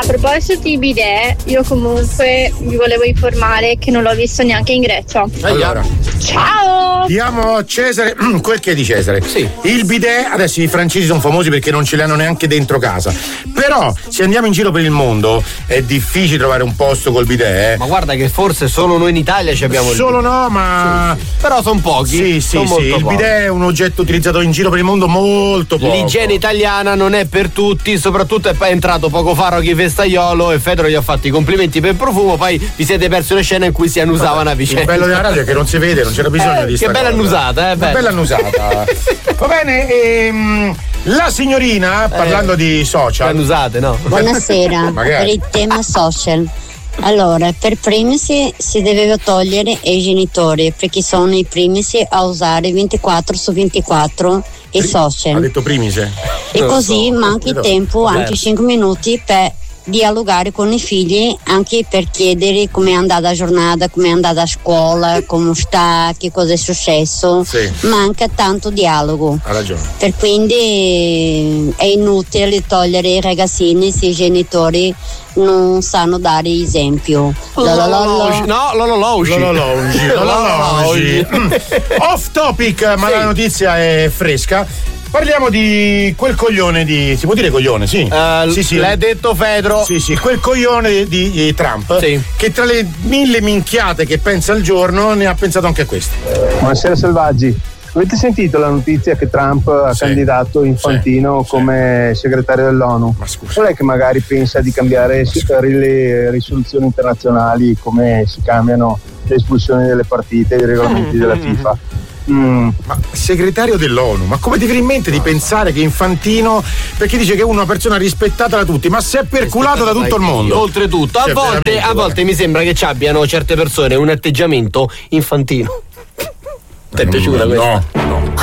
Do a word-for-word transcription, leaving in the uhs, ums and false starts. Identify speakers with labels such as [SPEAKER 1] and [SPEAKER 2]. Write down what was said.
[SPEAKER 1] proposito di bidet, io comunque vi volevo informare che non l'ho visto neanche in Grecia.
[SPEAKER 2] Allora,
[SPEAKER 1] ciao!
[SPEAKER 2] diamo a Cesare quel che è di Cesare.
[SPEAKER 3] Sì.
[SPEAKER 2] Il bidet, adesso i francesi sono famosi perché non ce li hanno neanche dentro casa. Però se andiamo in giro per il mondo è difficile trovare un posto col bidet. Eh.
[SPEAKER 3] Ma guarda che forse solo noi in Italia ci abbiamo
[SPEAKER 2] Solo
[SPEAKER 3] il bidet.
[SPEAKER 2] no, ma
[SPEAKER 3] sì, sì. Però sono pochi.
[SPEAKER 2] Sì, sì,
[SPEAKER 3] son
[SPEAKER 2] sì.
[SPEAKER 3] molto
[SPEAKER 2] Il
[SPEAKER 3] pochi.
[SPEAKER 2] bidet è un oggetto utilizzato in giro per il mondo molto poco.
[SPEAKER 3] L'igiene italiana non è per tutti, soprattutto è entrato poco fa Rocky Festaiolo e Fedro gli ha fatto i complimenti per il profumo, poi vi siete persi una scena in cui si annusavano a vicenda.
[SPEAKER 2] Il bello della radio è che non si vede, non c'era bisogno
[SPEAKER 3] eh,
[SPEAKER 2] di
[SPEAKER 3] che
[SPEAKER 2] sta
[SPEAKER 3] bella
[SPEAKER 2] cosa.
[SPEAKER 3] annusata, eh,
[SPEAKER 2] Una bella annusata. Va bene, ehm, la signorina, parlando eh, di social.
[SPEAKER 3] Annusate, no?
[SPEAKER 4] Buonasera, per il tema social. Allora, per privacy si deve togliere ai genitori perché sono i primici a usare ventiquattro su ventiquattro i social.
[SPEAKER 2] Ha detto primise?
[SPEAKER 4] E così so. manca il tempo,
[SPEAKER 2] Vabbè.
[SPEAKER 4] anche cinque minuti per dialogare con i figli, anche per chiedere come è andata la giornata, come è andata a scuola, come sta, che cosa è successo.
[SPEAKER 2] Sì.
[SPEAKER 4] Manca tanto dialogo.
[SPEAKER 2] Ha ragione.
[SPEAKER 4] Per quindi è inutile togliere i ragazzini se i genitori non sanno dare esempio.
[SPEAKER 3] Lolologi. No, lolologi.
[SPEAKER 2] Lolologi. Lolologi. Off topic, ma sì. La notizia è fresca. Parliamo di quel coglione di. Si può dire coglione, sì?
[SPEAKER 3] Uh,
[SPEAKER 2] sì, sì.
[SPEAKER 3] L'hai detto Fedro.
[SPEAKER 2] Sì, sì, quel coglione di, di Trump.
[SPEAKER 3] Sì.
[SPEAKER 2] Che tra le mille minchiate che pensa al giorno ne ha pensato anche a questa.
[SPEAKER 5] Buonasera selvaggi. Avete sentito la notizia che Trump ha sì. candidato Infantino sì. come sì. segretario dell'ONU?
[SPEAKER 2] Ma scusa.
[SPEAKER 5] Qual è che magari pensa di cambiare le risoluzioni internazionali, come si cambiano le espulsioni delle partite, i regolamenti della FIFA?
[SPEAKER 2] Mm. Ma segretario dell'ONU, ma come ti viene in mente di pensare che Infantino, perché dice che è una persona rispettata da tutti, ma si è perculato da tutto il mondo.
[SPEAKER 3] Oltretutto, a
[SPEAKER 2] cioè,
[SPEAKER 3] volte, a volte mi sembra che ci abbiano certe persone un atteggiamento infantino. Ti è piaciuta questa?
[SPEAKER 2] No, no.